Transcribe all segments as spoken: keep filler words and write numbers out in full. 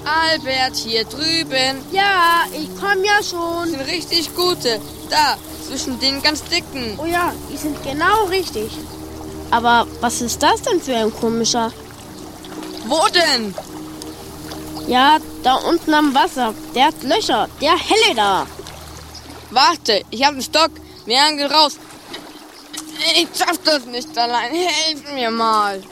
Albert, hier drüben. Ja, ich komm ja schon. Das sind richtig gute. Da, zwischen den ganz dicken. Oh ja, die sind genau richtig. Aber was ist das denn für ein komischer? Wo denn? Ja, da unten am Wasser. Der hat Löcher. Der helle da. Warte, ich hab einen Stock. Wir angeln raus. Ich schaff das nicht allein. Helf mir mal.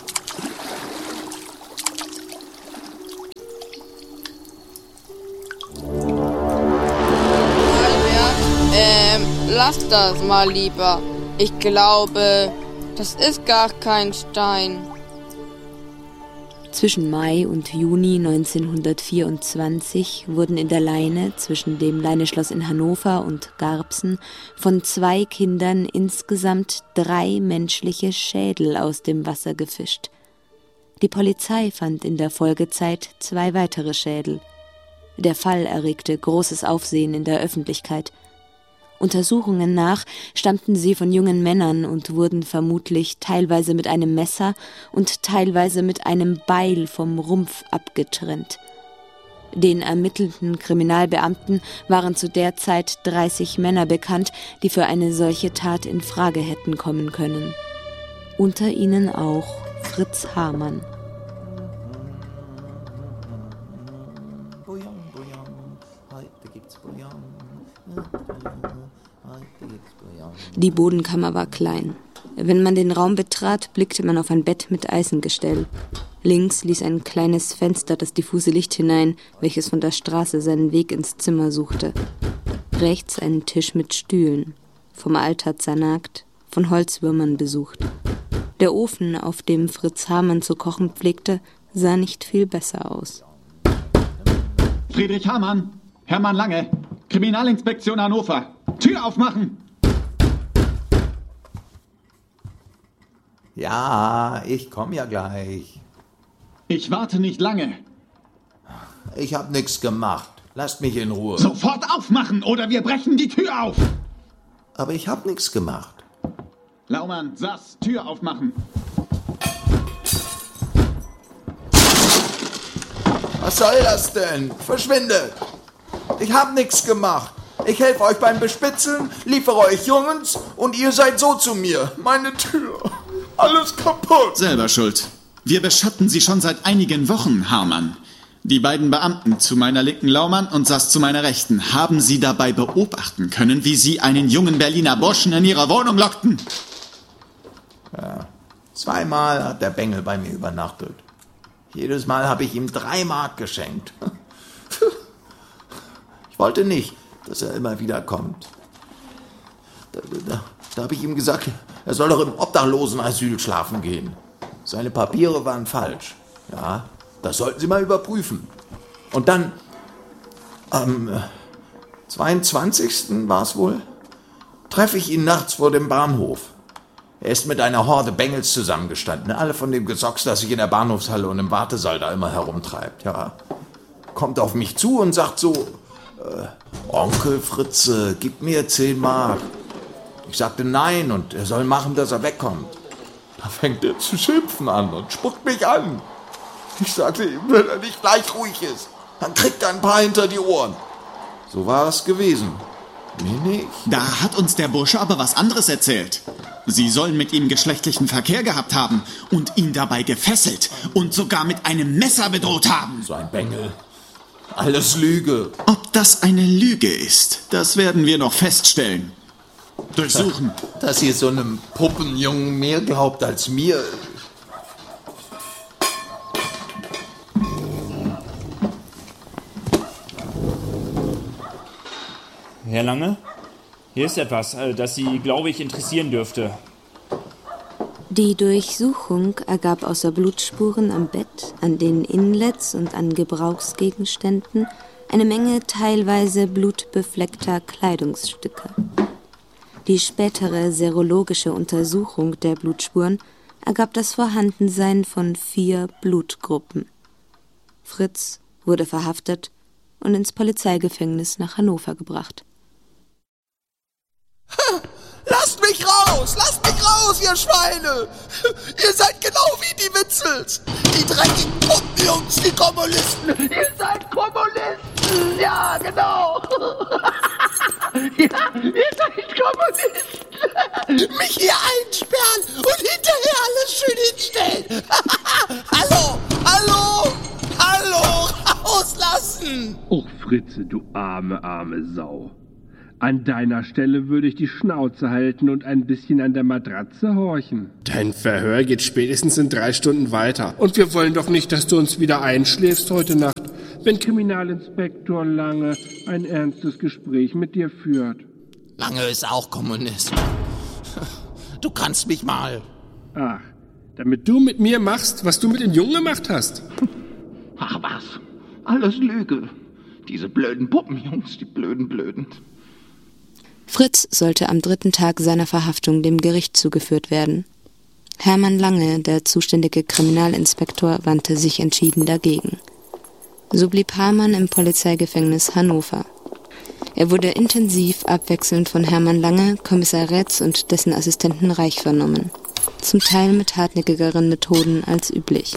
Albert, ähm, lass das mal lieber. Ich glaube, das ist gar kein Stein. Zwischen Mai und Juni neunzehnhundertvierundzwanzig wurden in der Leine zwischen dem Leineschloss in Hannover und Garbsen von zwei Kindern insgesamt drei menschliche Schädel aus dem Wasser gefischt. Die Polizei fand in der Folgezeit zwei weitere Schädel. Der Fall erregte großes Aufsehen in der Öffentlichkeit. Untersuchungen nach stammten sie von jungen Männern und wurden vermutlich teilweise mit einem Messer und teilweise mit einem Beil vom Rumpf abgetrennt. Den ermittelnden Kriminalbeamten waren zu der Zeit dreißig Männer bekannt, die für eine solche Tat in Frage hätten kommen können. Unter ihnen auch Fritz Hamann. Die Bodenkammer war klein. Wenn man den Raum betrat, blickte man auf ein Bett mit Eisengestell. Links ließ ein kleines Fenster das diffuse Licht hinein, welches von der Straße seinen Weg ins Zimmer suchte. Rechts einen Tisch mit Stühlen, vom Alter zernagt, von Holzwürmern besucht. Der Ofen, auf dem Fritz Hamann zu kochen pflegte, sah nicht viel besser aus. Friedrich Hamann, Hermann Lange, Kriminalinspektion Hannover. Tür aufmachen! Ja, ich komme ja gleich. Ich warte nicht lange. Ich hab nix gemacht. Lasst mich in Ruhe. Sofort aufmachen oder wir brechen die Tür auf! Aber ich hab nix gemacht. Laumann, Sass, Tür aufmachen. Was soll das denn? Verschwindet! Ich hab nix gemacht. Ich helfe euch beim Bespitzeln, liefere euch Jungens und ihr seid so zu mir. Meine Tür. Alles kaputt. Selber schuld. Wir beschatten Sie schon seit einigen Wochen, Hamann. Die beiden Beamten zu meiner linken Laumann und Sass zu meiner rechten haben Sie dabei beobachten können, wie Sie einen jungen Berliner Burschen in Ihrer Wohnung lockten. Ja, zweimal hat der Bengel bei mir übernachtet. Jedes Mal habe ich ihm drei Mark geschenkt. Ich wollte nicht, dass er immer wieder kommt. Da, da, da habe ich ihm gesagt, er soll doch im Obdachlosenasyl schlafen gehen. Seine Papiere waren falsch. Ja, das sollten Sie mal überprüfen. Und dann, am zweiundzwanzigsten war es wohl, treffe ich ihn nachts vor dem Bahnhof. Er ist mit einer Horde Bengels zusammengestanden. Alle von dem Gesocks, das sich in der Bahnhofshalle und im Wartesaal da immer herumtreibt. Ja, kommt auf mich zu und sagt so, Äh, Onkel Fritze, gib mir zehn Mark. Ich sagte nein und er soll machen, dass er wegkommt. Da fängt er zu schimpfen an und spuckt mich an. Ich sagte ihm, wenn er nicht gleich ruhig ist, dann kriegt er ein paar hinter die Ohren. So war es gewesen. Mir nicht. Da hat uns der Bursche aber was anderes erzählt. Sie sollen mit ihm geschlechtlichen Verkehr gehabt haben und ihn dabei gefesselt und sogar mit einem Messer bedroht haben. So ein Bengel. Alles Lüge. Ob das eine Lüge ist, das werden wir noch feststellen. Durchsuchen. Dass ihr so einem Puppenjungen mehr glaubt als mir. Herr Lange, hier ist etwas, das Sie, glaube ich, interessieren dürfte. Die Durchsuchung ergab außer Blutspuren am Bett, an den Inlets und an Gebrauchsgegenständen eine Menge teilweise blutbefleckter Kleidungsstücke. Die spätere serologische Untersuchung der Blutspuren ergab das Vorhandensein von vier Blutgruppen. Fritz wurde verhaftet und ins Polizeigefängnis nach Hannover gebracht. Lasst mich raus! Lasst mich raus, ihr Schweine! Ihr seid genau wie die Witzels! Die dreckigen Puppenjungs, die Kommunisten! Ihr seid Mann! Och, Fritze, du arme, arme Sau. An deiner Stelle würde ich die Schnauze halten und ein bisschen an der Matratze horchen. Dein Verhör geht spätestens in drei Stunden weiter. Und wir wollen doch nicht, dass du uns wieder einschläfst heute Nacht, wenn Kriminalinspektor Lange ein ernstes Gespräch mit dir führt. Lange ist auch Kommunist. Du kannst mich mal. Ach, damit du mit mir machst, was du mit dem Jungen gemacht hast. Ach was, alles Lüge. Diese blöden Puppenjungs, die blöden Blöden. Fritz sollte am dritten Tag seiner Verhaftung dem Gericht zugeführt werden. Hermann Lange, der zuständige Kriminalinspektor, wandte sich entschieden dagegen. So blieb Hamann im Polizeigefängnis Hannover. Er wurde intensiv abwechselnd von Hermann Lange, Kommissar Rätz und dessen Assistenten Reich vernommen. Zum Teil mit hartnäckigeren Methoden als üblich.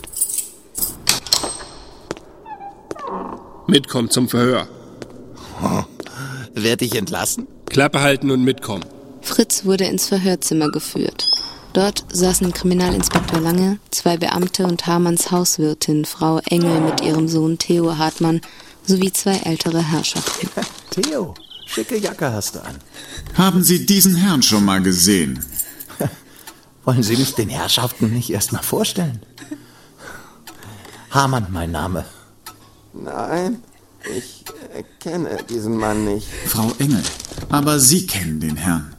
Mitkommen zum Verhör. Oh, werd ich entlassen? Klappe halten und mitkommen. Fritz wurde ins Verhörzimmer geführt. Dort saßen Kriminalinspektor Lange, zwei Beamte und Hamanns Hauswirtin, Frau Engel mit ihrem Sohn Theo Hartmann, sowie zwei ältere Herrschaften. Theo, schicke Jacke hast du an. Haben Sie diesen Herrn schon mal gesehen? Wollen Sie mich den Herrschaften nicht erst mal vorstellen? Hamann, mein Name. Nein, ich äh, kenne diesen Mann nicht. Frau Engel, aber Sie kennen den Herrn.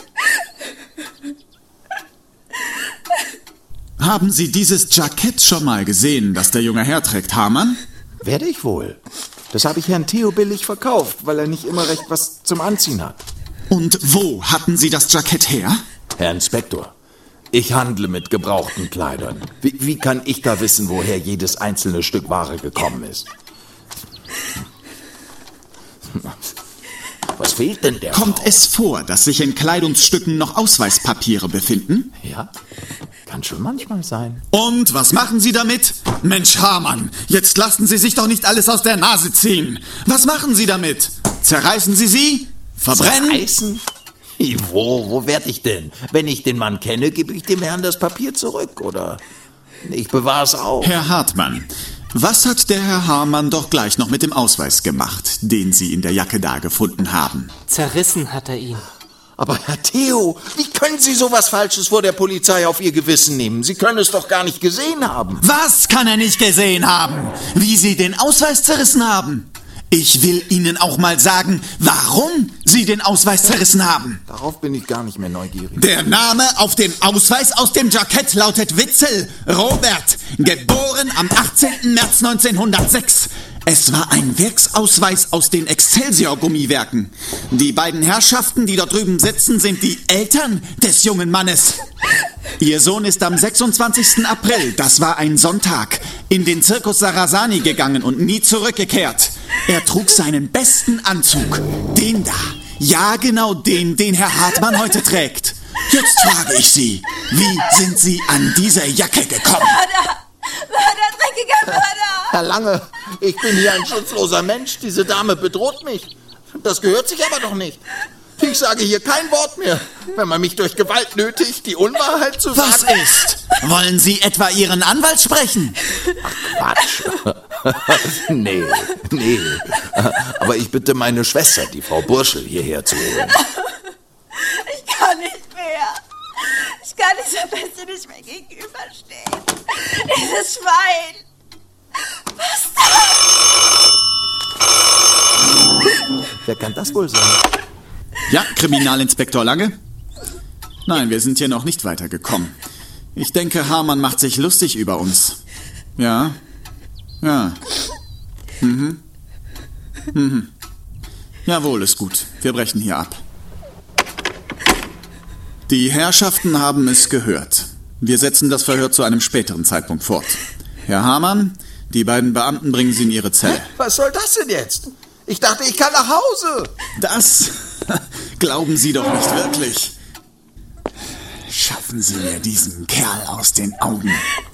Haben Sie dieses Jackett schon mal gesehen, das der junge Herr trägt, Hamann? Werde ich wohl. Das habe ich Herrn Theo billig verkauft, weil er nicht immer recht was zum Anziehen hat. Und wo hatten Sie das Jackett her? Herr Inspektor, ich handle mit gebrauchten Kleidern. Wie, wie kann ich da wissen, woher jedes einzelne Stück Ware gekommen ist? Was fehlt denn der Kommt Frau? es vor, dass sich in Kleidungsstücken noch Ausweispapiere befinden? Ja, kann schon manchmal sein. Und was machen Sie damit? Mensch, Hamann, jetzt lassen Sie sich doch nicht alles aus der Nase ziehen. Was machen Sie damit? Zerreißen Sie sie? Verbrennen? Zerreißen? Wo, wo werd ich denn? Wenn ich den Mann kenne, gebe ich dem Herrn das Papier zurück, oder ich bewahre es auf. Herr Hartmann, was hat der Herr Hamann doch gleich noch mit dem Ausweis gemacht, den Sie in der Jacke da gefunden haben? Zerrissen hat er ihn. Aber Herr Theo, wie können Sie sowas Falsches vor der Polizei auf Ihr Gewissen nehmen? Sie können es doch gar nicht gesehen haben. Was kann er nicht gesehen haben? Wie Sie den Ausweis zerrissen haben? Ich will Ihnen auch mal sagen, warum Sie den Ausweis zerrissen haben. Darauf bin ich gar nicht mehr neugierig. Der Name auf dem Ausweis aus dem Jackett lautet Witzel Robert, geboren am achtzehnten März neunzehnhundertsechs. Es war ein Werksausweis aus den Excelsior-Gummiwerken. Die beiden Herrschaften, die dort drüben sitzen, sind die Eltern des jungen Mannes. Ihr Sohn ist am sechsundzwanzigsten April, das war ein Sonntag, in den Zirkus Sarasani gegangen und nie zurückgekehrt. Er trug seinen besten Anzug, den da. Ja, genau den, den Herr Hartmann heute trägt. Jetzt frage ich Sie, wie sind Sie an diese Jacke gekommen? Mörder! Mörder, dreckiger Mörder! Herr Lange, ich bin hier ein schutzloser Mensch. Diese Dame bedroht mich. Das gehört sich aber doch nicht. Ich sage hier kein Wort mehr. Wenn man mich durch Gewalt nötigt, die Unwahrheit zu sagen... Was ist? Wollen Sie etwa Ihren Anwalt sprechen? Ach, Quatsch. nee, nee. Aber ich bitte meine Schwester, die Frau Burschel, hierher zu holen. Ich kann nicht mehr. Ich kann dieser Beste nicht mehr gegenüberstehen. Dieses Schwein. Was da? Wer kann das wohl sein? Ja, Kriminalinspektor Lange? Nein, wir sind hier noch nicht weitergekommen. Ich denke, Hamann macht sich lustig über uns. Ja, ja. Mhm. Mhm. Jawohl, ist gut. Wir brechen hier ab. Die Herrschaften haben es gehört. Wir setzen das Verhör zu einem späteren Zeitpunkt fort. Herr Hamann, die beiden Beamten bringen Sie in Ihre Zelle. Was soll das denn jetzt? Ich dachte, ich kann nach Hause. Das glauben Sie doch nicht wirklich. Schaffen Sie mir diesen Kerl aus den Augen.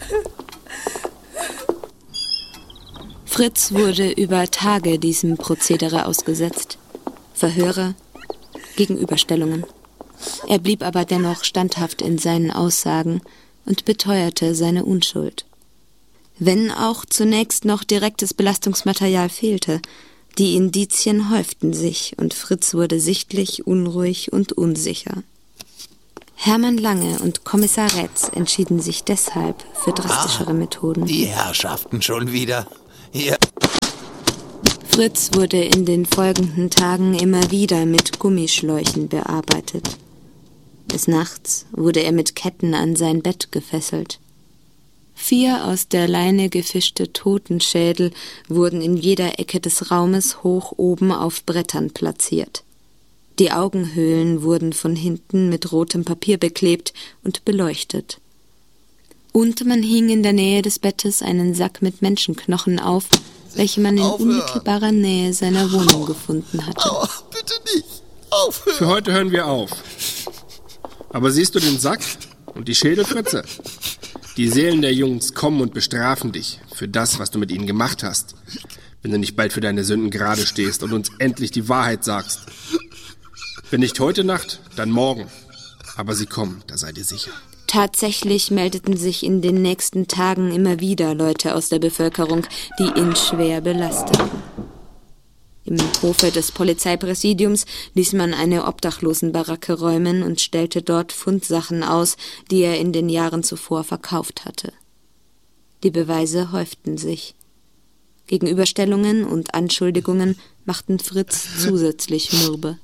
Fritz wurde über Tage diesem Prozedere ausgesetzt. Verhöre, Gegenüberstellungen. Er blieb aber dennoch standhaft in seinen Aussagen und beteuerte seine Unschuld. Wenn auch zunächst noch direktes Belastungsmaterial fehlte. Die Indizien häuften sich und Fritz wurde sichtlich unruhig und unsicher. Hermann Lange und Kommissar Rätz entschieden sich deshalb für drastischere Methoden. Die Herrschaften schon wieder. Hier. Fritz wurde in den folgenden Tagen immer wieder mit Gummischläuchen bearbeitet. Des Nachts wurde er mit Ketten an sein Bett gefesselt. Vier aus der Leine gefischte Totenschädel wurden in jeder Ecke des Raumes hoch oben auf Brettern platziert. Die Augenhöhlen wurden von hinten mit rotem Papier beklebt und beleuchtet. Und man hing in der Nähe des Bettes einen Sack mit Menschenknochen auf, welche man in Aufhören. unmittelbarer Nähe seiner Wohnung gefunden hatte. Oh, bitte nicht. Aufhören. Für heute hören wir auf. Aber siehst du den Sack und die Schädel, Fritze? Die Seelen der Jungs kommen und bestrafen dich für das, was du mit ihnen gemacht hast, wenn du nicht bald für deine Sünden gerade stehst und uns endlich die Wahrheit sagst. Wenn nicht heute Nacht, dann morgen. Aber sie kommen, da sei dir sicher. Tatsächlich meldeten sich in den nächsten Tagen immer wieder Leute aus der Bevölkerung, die ihn schwer belasteten. Im Hofe des Polizeipräsidiums ließ man eine Obdachlosenbaracke räumen und stellte dort Fundsachen aus, die er in den Jahren zuvor verkauft hatte. Die Beweise häuften sich. Gegenüberstellungen und Anschuldigungen machten Fritz zusätzlich mürbe.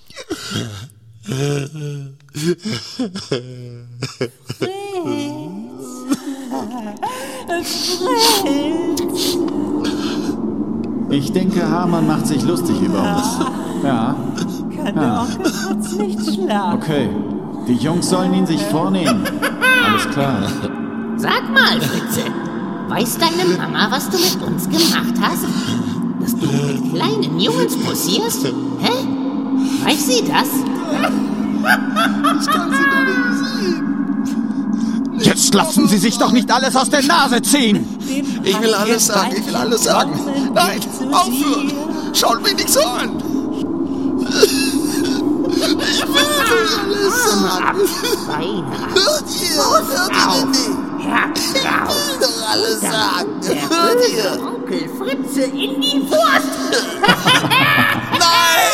Ich denke, Hermann macht sich lustig über uns. Ja. Kann der Onkel Fritz nicht schlafen? Okay. Die Jungs sollen ihn sich vornehmen. Alles klar. Sag mal, Fritze, weiß deine Mama, was du mit uns gemacht hast? Dass du mit kleinen Jungs posierst? Hä? Weiß sie das? Ich kann sie doch nicht sehen. Jetzt lassen Sie sich doch nicht alles aus der Nase ziehen! Ich will alles sagen, ich will alles sagen. Nein, aufhören! Schaut mich nicht so an! Ich will alles sagen! Hört ihr? Hört ihr denn nicht? Ich will doch alles sagen! Hört ihr? Onkel Fritze in die Wurst! Nein!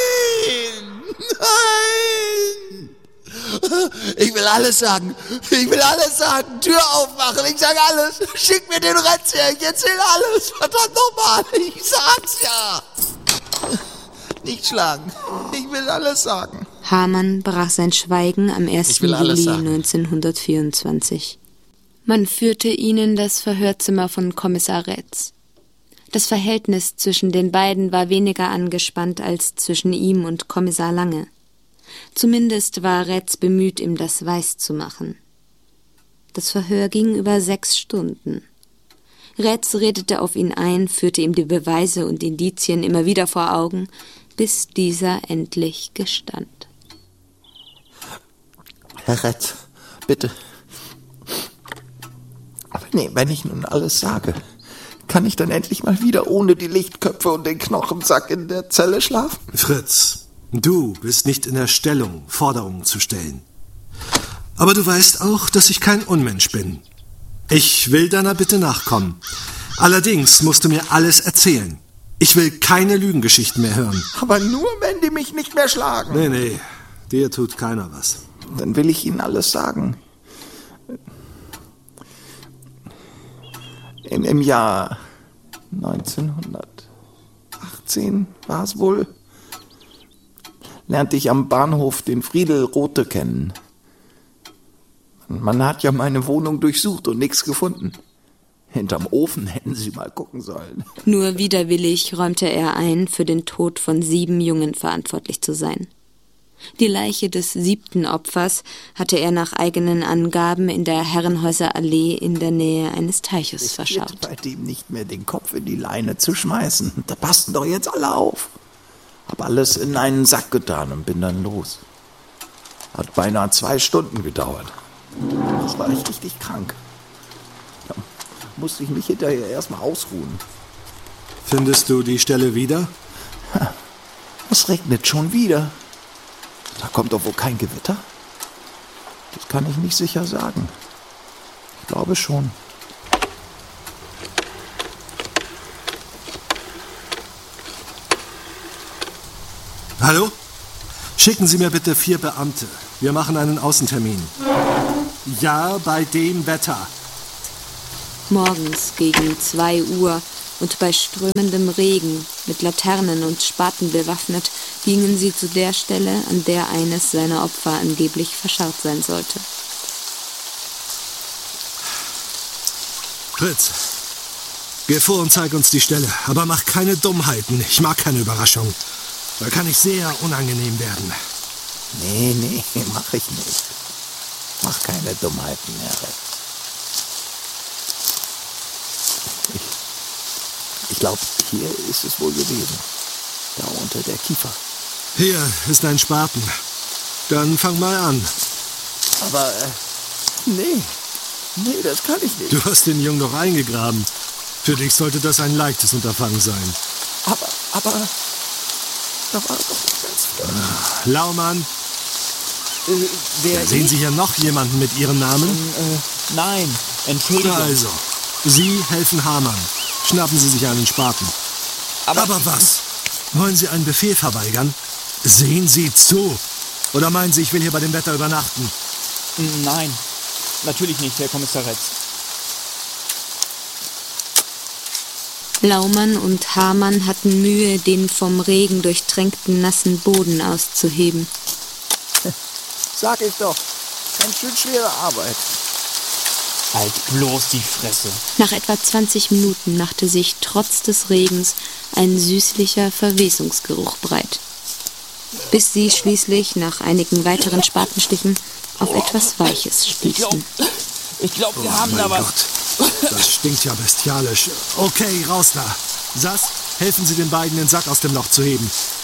Nein! Ich will alles sagen. Ich will alles sagen. Tür aufmachen. Ich sag alles. Schick mir den Retz her. Ich erzähl alles. Verdammt nochmal. Ich sag's ja. Nicht schlagen. Ich will alles sagen. Hamann brach sein Schweigen am ersten Juli neunzehnhundertvierundzwanzig. Man führte ihn in das Verhörzimmer von Kommissar Rätz. Das Verhältnis zwischen den beiden war weniger angespannt als zwischen ihm und Kommissar Lange. Zumindest war Rätz bemüht, ihm das weiszumachen. Das Verhör ging über sechs Stunden. Rätz redete auf ihn ein, führte ihm die Beweise und Indizien immer wieder vor Augen, bis dieser endlich gestand. Herr Rätz, bitte. Nee, wenn ich nun alles sage, kann ich dann endlich mal wieder ohne die Lichtköpfe und den Knochensack in der Zelle schlafen? Fritz, du bist nicht in der Stellung, Forderungen zu stellen. Aber du weißt auch, dass ich kein Unmensch bin. Ich will deiner Bitte nachkommen. Allerdings musst du mir alles erzählen. Ich will keine Lügengeschichten mehr hören. Aber nur, wenn die mich nicht mehr schlagen. Nee, nee, dir tut keiner was. Dann will ich Ihnen alles sagen. Im, im Jahr neunzehnhundertachtzehn war es wohl, lernte ich am Bahnhof den Friedel Rothe kennen. Man hat ja meine Wohnung durchsucht und nichts gefunden. Hinterm Ofen hätten Sie mal gucken sollen. Nur widerwillig räumte er ein, für den Tod von sieben Jungen verantwortlich zu sein. Die Leiche des siebten Opfers hatte er nach eigenen Angaben in der Herrenhäuser Allee in der Nähe eines Teiches ich verscharrt. Bei dem nicht mehr den Kopf in die Leine zu schmeißen. Da passten doch jetzt alle auf. Hab alles in einen Sack getan und bin dann los. Hat beinahe zwei Stunden gedauert. Das war ich richtig krank. Da musste ich mich hinterher erstmal ausruhen. Findest du die Stelle wieder? Es regnet schon wieder. Da kommt doch wohl kein Gewitter? Das kann ich nicht sicher sagen. Ich glaube schon. Hallo? Schicken Sie mir bitte vier Beamte. Wir machen einen Außentermin. Ja, bei dem Wetter. Morgens gegen zwei Uhr und bei strömendem Regen, mit Laternen und Spaten bewaffnet, gingen sie zu der Stelle, an der eines seiner Opfer angeblich verscharrt sein sollte. Fritz, geh vor und zeig uns die Stelle. Aber mach keine Dummheiten. Ich mag keine Überraschung. Da kann ich sehr unangenehm werden. Nee, nee, mach ich nicht. Mach keine Dummheiten mehr, Rex. Ich, ich glaube, hier ist es wohl gewesen. Da unter der Kiefer. Hier ist ein Spaten. Dann fang mal an. Aber, äh, nee. Nee, das kann ich nicht. Du hast den Jungen doch eingegraben. Für dich sollte das ein leichtes Unterfangen sein. Aber, aber, da war doch nicht ganz fair. Ah, Laumann. Äh, wer Sehen ich? Sie hier noch jemanden mit Ihrem Namen? Ähm, äh, nein, Entschuldigung. Also, Sie helfen Hamann. Schnappen Sie sich einen Spaten. Aber, Aber was? Wollen Sie einen Befehl verweigern? Sehen Sie zu. Oder meinen Sie, ich will hier bei dem Wetter übernachten? Nein, natürlich nicht, Herr Kommissar Retz. Laumann und Hamann hatten Mühe, den vom Regen durchtränkten nassen Boden auszuheben. Sag ich doch. Ganz schön schwere Arbeit. Halt bloß die Fresse. Nach etwa zwanzig Minuten machte sich trotz des Regens ein süßlicher Verwesungsgeruch breit. Bis sie schließlich nach einigen weiteren Spatenstichen auf etwas Weiches stießen. Ich glaube, wir oh haben mein da was. Gott, das stinkt ja bestialisch. Okay, raus da. Sass, helfen Sie den beiden, den Sack aus dem Loch zu heben.